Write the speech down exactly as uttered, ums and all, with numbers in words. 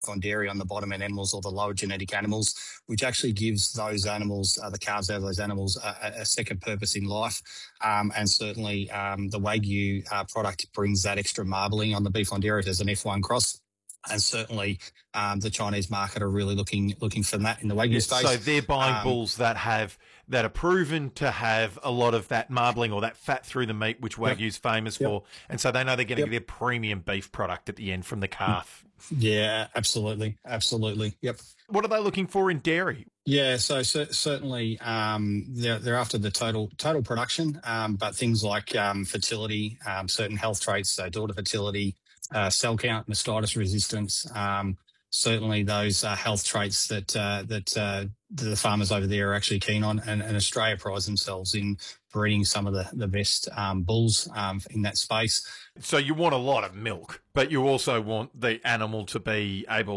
on dairy on the bottom end animals or the lower genetic animals, which actually gives those animals, uh, the calves out of those animals, a, a second purpose in life. Um, and certainly um, the Wagyu uh, product brings that extra marbling on the beef on dairy as an F one cross. And certainly um, the Chinese market are really looking looking for that in the Wagyu Yeah, space. so they're buying um, bulls that have that are proven to have a lot of that marbling or that fat through the meat, which yep, Wagyu's famous yep, for, and so they know they're going to yep. get a premium beef product at the end from the calf. Yeah, absolutely, absolutely. Yep. What are they looking for in dairy? Yeah, so, so certainly um, they're, they're after the total total production, um, but things like um, fertility, um, certain health traits, so daughter fertility, uh, cell count, mastitis resistance, um, certainly those uh, health traits that uh, that uh, the farmers over there are actually keen on, and, and Australia prides themselves in breeding some of the the best um, bulls um, in that space. So you want a lot of milk, but you also want the animal to be able